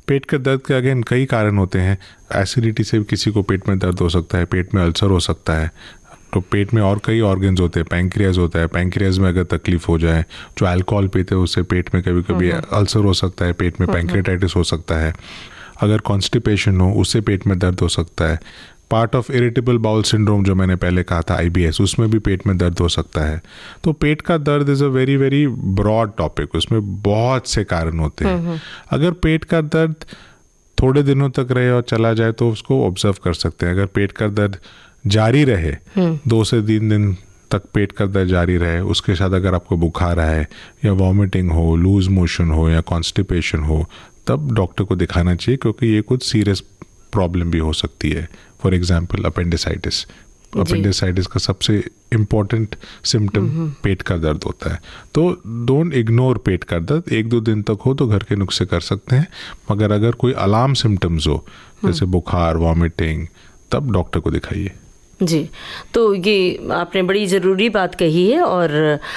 पेट के दर्द के अगेन कई कारण होते हैं। एसिडिटी से भी किसी को पेट में दर्द हो सकता है, पेट में अल्सर हो सकता है। तो पेट में और कई ऑर्गन्स होते हैं, पैंक्रियाज होता है, पैंक्रियाज में अगर तकलीफ हो जाए, जो अल्कोहल पीते हैं उससे पेट में कभी कभी अल्सर हो सकता है, पेट में पैंक्रियाटाइटिस हो सकता है। अगर कॉन्स्टिपेशन हो उससे पेट में दर्द हो सकता है। Part of irritable bowel syndrome जो मैंने पहले कहा था, IBS, उसमें भी पेट में दर्द हो सकता है। तो पेट का दर्द is a very very broad topic, उसमें बहुत से कारण होते हैं। अगर पेट का दर्द थोड़े दिनों तक रहे और चला जाए तो उसको ऑब्जर्व कर सकते हैं। अगर पेट का दर्द जारी रहे, 2 से 3 दिन तक पेट का दर्द जारी रहे, उसके साथ अगर आपको बुखार आए या वॉमिटिंग हो, लूज मोशन हो या कॉन्स्टिपेशन हो, तब डॉक्टर को दिखाना चाहिए, क्योंकि ये कुछ सीरियस प्रॉब्लम भी हो सकती है। For example appendicitis. अपेंडिसाइटिस का सबसे इम्पॉर्टेंट सिम्टम पेट का दर्द होता है। तो डोंट इग्नोर पेट का दर्द। 1-2 दिन तक हो तो घर के नुस्खे कर सकते हैं, मगर अगर कोई अलार्म सिम्टम्स हो जैसे बुखार, वॉमिटिंग, तब डॉक्टर को दिखाइए। जी, तो ये आपने बड़ी ज़रूरी बात कही है, और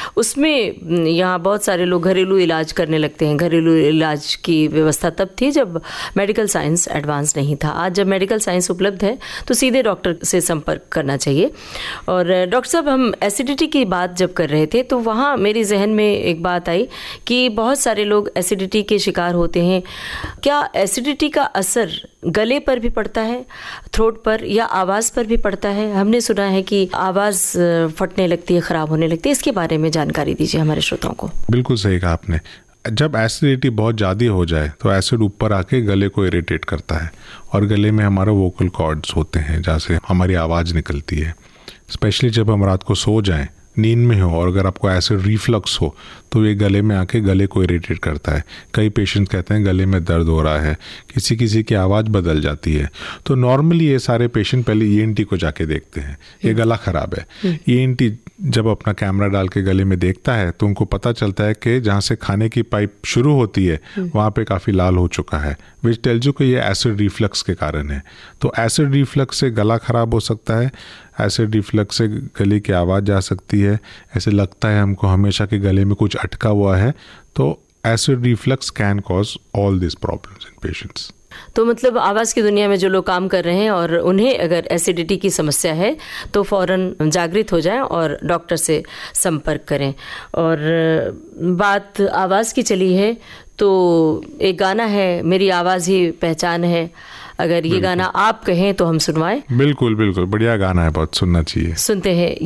उसमें यहाँ बहुत सारे लोग घरेलू इलाज करने लगते हैं। घरेलू इलाज की व्यवस्था तब थी जब मेडिकल साइंस एडवांस नहीं था। आज जब मेडिकल साइंस उपलब्ध है तो सीधे डॉक्टर से संपर्क करना चाहिए। और डॉक्टर साहब, हम एसिडिटी की बात जब कर रहे थे तो वहाँ मेरे जहन में एक बात आई कि बहुत सारे लोग एसिडिटी के शिकार होते हैं। क्या एसिडिटी का असर गले पर भी पड़ता है, थ्रोट पर, या आवाज़ पर भी पड़ता है? हमने सुना है कि आवाज़ फटने लगती है, ख़राब होने लगती है। इसके बारे में जानकारी दीजिए हमारे श्रोताओं को। बिल्कुल सही कहा आपने। जब एसिडिटी बहुत ज़्यादा हो जाए तो एसिड ऊपर आके गले को इरिटेट करता है, और गले में हमारा वोकल कॉर्ड्स होते हैं जहाँ से हमारी आवाज़ निकलती है। स्पेशली जब हम रात को सो जाएं, नींद में हो, और अगर आपको एसिड रिफ्लक्स हो तो ये गले में आके गले को इरिटेट करता है। कई पेशेंट कहते हैं गले में दर्द हो रहा है, किसी किसी की आवाज़ बदल जाती है। तो नॉर्मली ये सारे पेशेंट पहले ENT को जाके देखते हैं, ये गला ख़राब है। ENT जब अपना कैमरा डाल के गले में देखता है तो उनको पता चलता है कि जहाँ से खाने की पाइप शुरू होती है वहाँ पे काफ़ी लाल हो चुका है, विच टेल्स यू कि ये एसिड रिफ्लक्स के कारण है। तो एसिड रिफ्लक्स से गला ख़राब हो सकता है, एसिड रिफ्लक्स से गले की आवाज़ जा सकती है, ऐसे लगता है हमको हमेशा कि गले में कुछ अटका हुआ है। तो acid reflux can cause all this problems in patients. तो मतलब आवाज़ की दुनिया में जो लोग काम कर रहे हैं और उन्हें अगर एसिडिटी की समस्या है तो फ़ौरन जागृत हो जाएं और डॉक्टर से संपर्क करें। और बात आवाज़ की चली है तो एक गाना है, मेरी आवाज़ ही पहचान है। अगर ये गाना आप कहें तो हम सुनवाएं। बिल्कुल बिल्कुल, बढ़िया गाना है, बहुत सुनना चाहिए। सुनते हैं